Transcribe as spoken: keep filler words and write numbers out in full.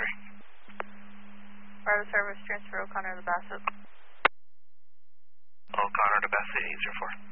three. Wireless service transfer O'Connor to Bassett. O'Connor to Bassett eight zero four.